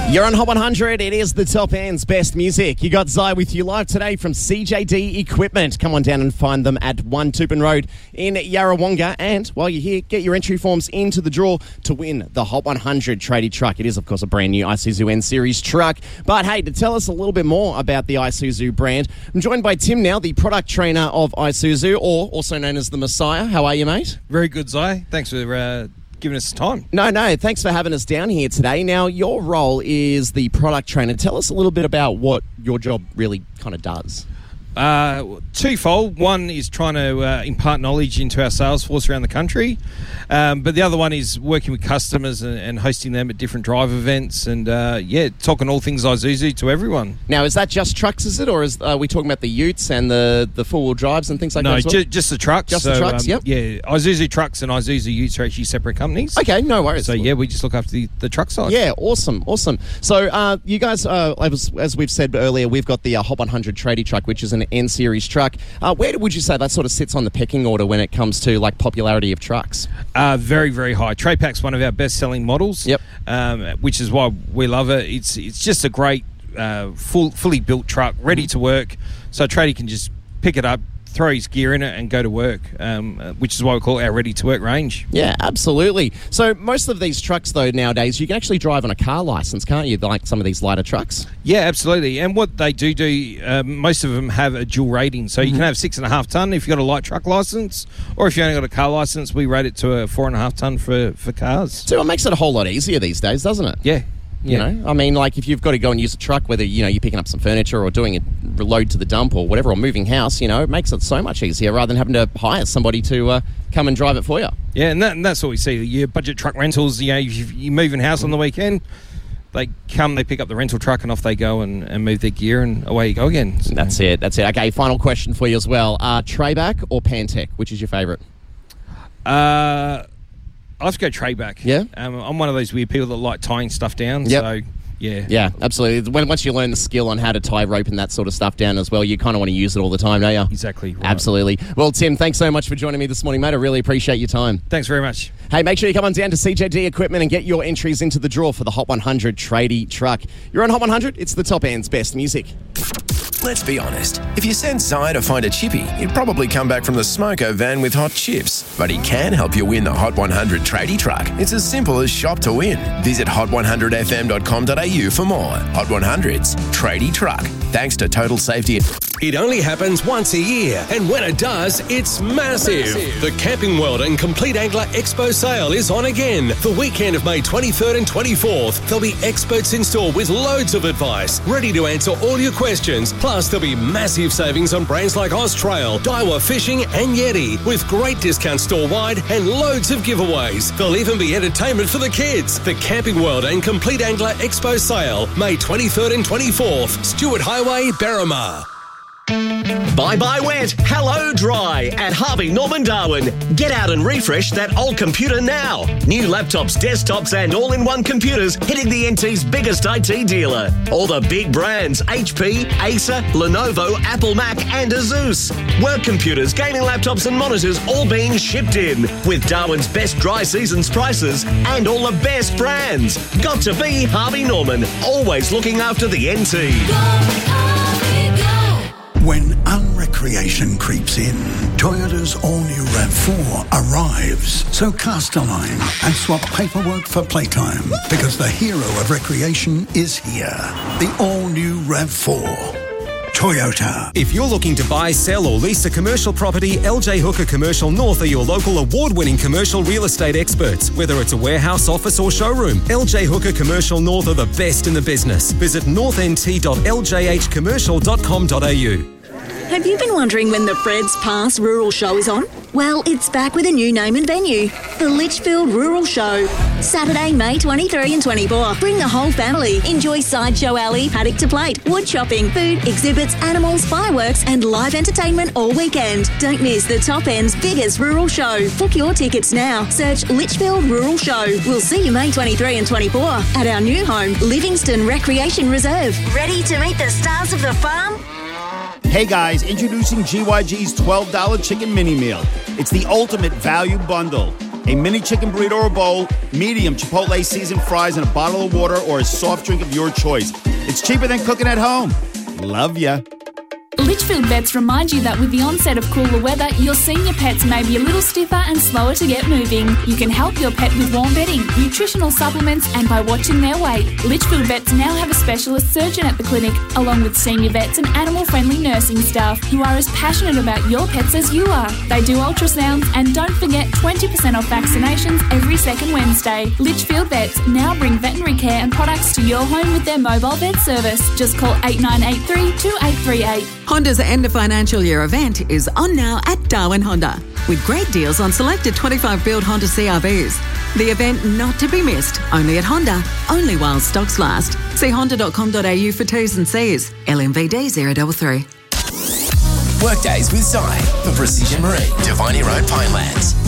You're on Hot 100. It is the top end's best music. You got Zai with you live today from CJD Equipment. Come on down and find them at 1 Tupin Road in Yarrawonga. And while you're here, get your entry forms into the draw to win the Hot 100 tradie truck. It is, of course, a brand new Isuzu N-Series truck. But hey, to tell us a little bit more about the Isuzu brand, I'm joined by Tim now, the product trainer of Isuzu, or also known as the Messiah. How are you, mate? Very good, Zai. Thanks for giving us time. No, thanks for having us down here today. Now, your role is the product trainer. Tell us a little bit about what your job really kind of does. Twofold. One is trying to impart knowledge into our sales force around the country, but the other one is working with customers and hosting them at different drive events and, talking all things Isuzu to everyone. Now, is that just trucks, is it? Or are we talking about the utes and the four-wheel drives and things like that? No, just the trucks. Just the trucks, yep. Yeah, Isuzu Trucks and Isuzu Utes are actually separate companies. Okay, no worries. So, we just look after the truck side. Yeah, awesome. So, you guys, as we've said earlier, we've got the Hot 100 tradie truck, which is an N-Series truck. Where would you say that sort of sits on the pecking order when it comes to like popularity of trucks? Very, very high. Trade Pack's one of our best-selling models. Yep. Which is why we love it. It's just a great, fully built truck, ready to work. So a tradie can just pick it up, throw his gear in it and go to work, which is why we call it our ready-to-work range. Yeah, absolutely. So most of these trucks, though, nowadays, you can actually drive on a car licence, can't you, like some of these lighter trucks? Yeah, absolutely. And what they do, most of them have a dual rating. So you can have 6.5 tonne if you've got a light truck licence, or if you only got a car licence, we rate it to a 4.5 tonne for cars. So it makes it a whole lot easier these days, doesn't it? Yeah. You know, I mean, like if you've got to go and use a truck, whether, you're picking up some furniture or doing a load to the dump or whatever, or moving house, it makes it so much easier rather than having to hire somebody to come and drive it for you. Yeah, and that's what we see. Your budget truck rentals, if you're moving house on the weekend, they pick up the rental truck and off they go and move their gear and away you go again. So. That's it. Okay, final question for you as well. Trayback or Pantech, which is your favourite? I have to go Trayback. Yeah? I'm one of those weird people that like tying stuff down. Yep. So, yeah. Yeah, absolutely. Once you learn the skill on how to tie rope and that sort of stuff down as well, you kind of want to use it all the time, don't you? Exactly. Right. Absolutely. Well, Tim, thanks so much for joining me this morning, mate. I really appreciate your time. Thanks very much. Hey, make sure you come on down to CJD Equipment and get your entries into the draw for the Hot 100 tradie truck. You're on Hot 100. It's the top end's best music. Let's be honest. If you sent Zai to find a chippy, he'd probably come back from the smoko van with hot chips. But he can help you win the Hot 100 tradie truck. It's as simple as shop to win. Visit hot100fm.com.au for more. Hot 100's tradie truck. Thanks to Total Safety. It only happens once a year, and when it does, it's massive. The Camping World and Complete Angler Expo sale is on again. The weekend of May 23rd and 24th, there'll be experts in store with loads of advice, ready to answer all your questions. Plus, there'll be massive savings on brands like Austrail, Daiwa Fishing and Yeti, with great discounts store-wide and loads of giveaways. There'll even be entertainment for the kids. The Camping World and Complete Angler Expo sale, May 23rd and 24th, Stewart Highway, Berrimah. Bye-bye wet, hello dry at Harvey Norman Darwin. Get out and refresh that old computer now. New laptops, desktops and all-in-one computers hitting the NT's biggest IT dealer. All the big brands, HP, Acer, Lenovo, Apple Mac and Asus. Work computers, gaming laptops and monitors all being shipped in. With Darwin's best dry seasons prices and all the best brands. Got to be Harvey Norman, always looking after the NT. When unrecreation creeps in, Toyota's all-new RAV4 arrives. So cast a line and swap paperwork for playtime, because the hero of recreation is here. The all-new RAV4. Toyota. If you're looking to buy, sell or lease a commercial property, LJ Hooker Commercial North are your local award-winning commercial real estate experts. Whether it's a warehouse, office or showroom, LJ Hooker Commercial North are the best in the business. Visit northnt.ljhcommercial.com.au. Have you been wondering when the Fred's Pass Rural Show is on? Well, it's back with a new name and venue, the Litchfield Rural Show. Saturday, May 23 and 24. Bring the whole family. Enjoy Sideshow Alley, paddock to plate, wood chopping, food, exhibits, animals, fireworks and live entertainment all weekend. Don't miss the top end's biggest rural show. Book your tickets now. Search Litchfield Rural Show. We'll see you May 23 and 24 at our new home, Livingston Recreation Reserve. Ready to meet the stars of the farm? Hey guys, introducing GYG's $12 chicken mini meal. It's the ultimate value bundle. A mini chicken burrito or bowl, medium Chipotle seasoned fries, and a bottle of water or a soft drink of your choice. It's cheaper than cooking at home. Love ya. Litchfield Vets remind you that with the onset of cooler weather, your senior pets may be a little stiffer and slower to get moving. You can help your pet with warm bedding, nutritional supplements, and by watching their weight. Litchfield Vets now have a specialist surgeon at the clinic, along with senior vets and animal-friendly nursing staff who are as passionate about your pets as you are. They do ultrasounds, and don't forget 20% off vaccinations every second Wednesday. Litchfield Vets now bring veterinary care and products to your home with their mobile vet service. Just call 8983 2838. Honda's end of financial year event is on now at Darwin Honda, with great deals on selected 25-build Honda CRVs. The event not to be missed, only at Honda, only while stocks last. See honda.com.au for T's and C's. LMVD 033. Workdays with Zy for Precision Marine, Devine Road, Pinelands.